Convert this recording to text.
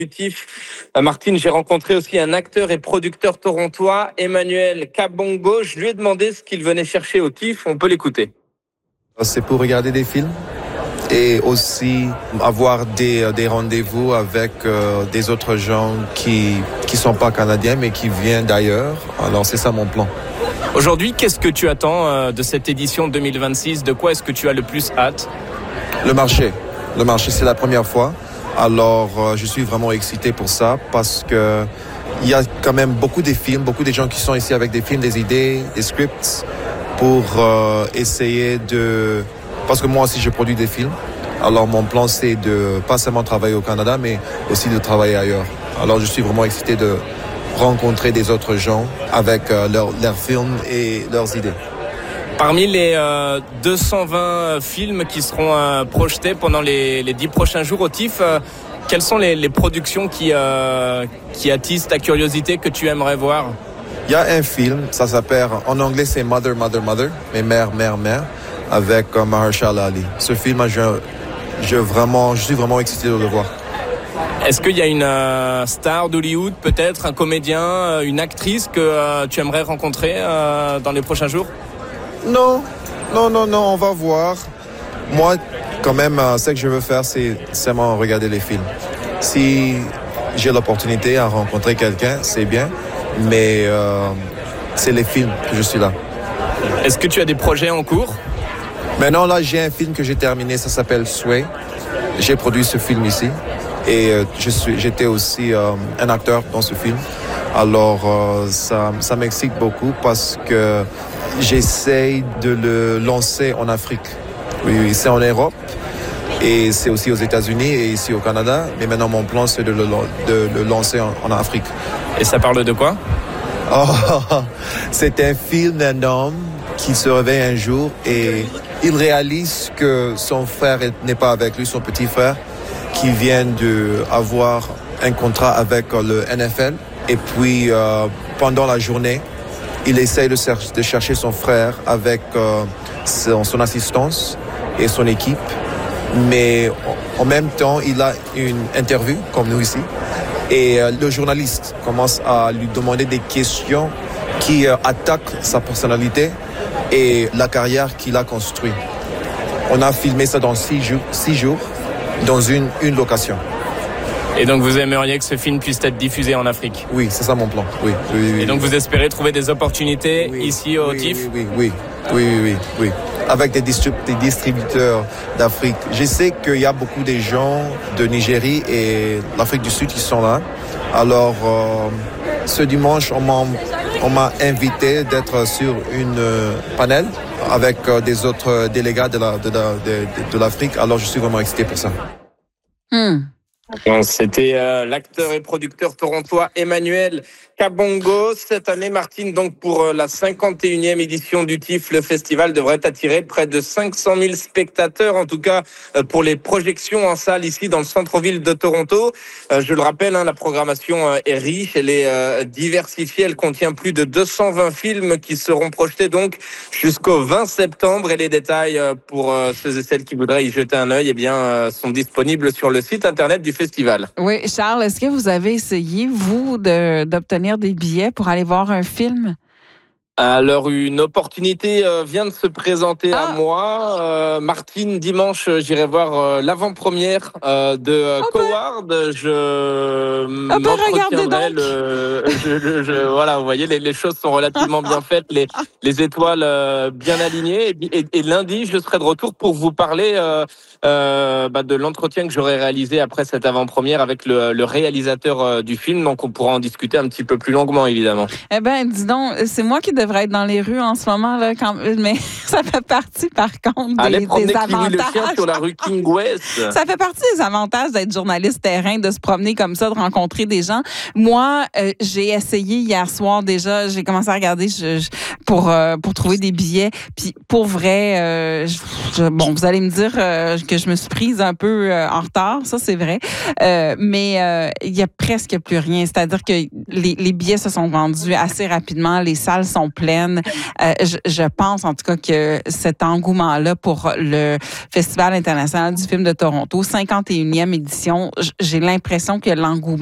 Martine, j'ai rencontré aussi un acteur et producteur torontois, Emmanuel Kabongo. Je lui ai demandé ce qu'il venait chercher au TIFF. On peut l'écouter. C'est pour regarder des films et aussi avoir des rendez-vous avec des autres gens qui sont pas canadiens mais qui viennent d'ailleurs. Alors c'est ça mon plan. Aujourd'hui, qu'est-ce que tu attends de cette édition 2026 ? De quoi est-ce que tu as le plus hâte ? Le marché, c'est la première fois. Alors je suis vraiment excité pour ça parce que il y a quand même beaucoup de films, beaucoup de gens qui sont ici avec des films, des idées, des scripts pour essayer de... Parce que moi aussi je produis des films. Alors mon plan c'est de pas seulement travailler au Canada mais aussi de travailler ailleurs. Alors je suis vraiment excité de rencontrer des autres gens avec leurs films et leurs idées. Parmi les 220 films qui seront projetés pendant les 10 prochains jours au TIFF, quelles sont les productions qui attisent ta curiosité, que tu aimerais voir ? Il y a un film, ça s'appelle, en anglais c'est Mother, Mother, Mother, mais mère, avec Mahershala Ali. Ce film, je suis vraiment excité de le voir. Est-ce qu'il y a une star d'Hollywood, peut-être, un comédien, une actrice que tu aimerais rencontrer dans les prochains jours ? Non, on va voir. Moi, quand même, ce que je veux faire, c'est seulement regarder les films. Si j'ai l'opportunité à rencontrer quelqu'un, c'est bien, mais c'est les films que je suis là. Est-ce que tu as des projets en cours ? Maintenant, là, j'ai un film que j'ai terminé, ça s'appelle Sway. J'ai produit ce film ici et j'étais aussi un acteur dans ce film. Alors, ça m'excite beaucoup parce que j'essaye de le lancer en Afrique. Oui, c'est en Europe et c'est aussi aux États-Unis et ici au Canada. Mais maintenant, mon plan, c'est de le lancer en Afrique. Et ça parle de quoi ? C'est un film d'un homme qui se réveille un jour et il réalise que son frère n'est pas avec lui, son petit frère, qui vient d'avoir un contrat avec le NFL. Et puis, pendant la journée, il essaye de chercher son frère avec son assistance et son équipe. Mais en même temps, il a une interview, comme nous ici. Et le journaliste commence à lui demander des questions qui attaquent sa personnalité et la carrière qu'il a construite. On a filmé ça dans 6 jours dans une location. Et donc vous aimeriez que ce film puisse être diffusé en Afrique ? Oui, c'est ça mon plan. Oui. Et donc vous espérez trouver des opportunités ici au TIFF ? Oui. Avec des distributeurs d'Afrique. Je sais qu'il y a beaucoup de gens de Nigérie et l'Afrique du Sud qui sont là. Alors, ce dimanche, on m'a invité d'être sur une panel avec des autres délégats de l'Afrique. Alors, je suis vraiment excité pour ça. C'était l'acteur et producteur torontois Emmanuel Kabongo. Cette année, Martine, donc pour la 51e édition du TIFF, le festival devrait attirer près de 500 000 spectateurs, en tout cas pour les projections en salle ici dans le centre-ville de Toronto. Je le rappelle, la programmation est riche, elle est diversifiée, elle contient plus de 220 films qui seront projetés donc jusqu'au 20 septembre et les détails pour ceux et celles qui voudraient y jeter un œil sont disponibles sur le site internet du festival. Oui, Charles, est-ce que vous avez essayé, vous, d'obtenir des billets pour aller voir un film? Alors, une opportunité vient de se présenter à moi. Martine, dimanche, j'irai voir l'avant-première de Coward. Voilà, vous voyez, les choses sont relativement bien faites, les étoiles bien alignées. Et lundi, je serai de retour pour vous parler de l'entretien que j'aurai réalisé après cette avant-première avec le réalisateur du film. Donc, on pourra en discuter un petit peu plus longuement, évidemment. Eh bien, dis donc, c'est moi qui devrais être dans les rues en ce moment, là, mais ça fait partie, par contre, des avantages. Le chien sur la rue King West. Ça fait partie des avantages d'être journaliste terrain, de se promener comme ça, de rencontrer des gens. Moi, j'ai essayé hier soir déjà, j'ai commencé à regarder pour trouver des billets. Puis pour vrai, vous allez me dire que je me suis prise un peu en retard, ça c'est vrai. Mais il y a presque plus rien. C'est-à-dire que les billets se sont vendus assez rapidement, les salles sont pleines. Je pense en tout cas que cet engouement-là pour le Festival international du film de Toronto, 51e édition, j'ai l'impression que l'engouement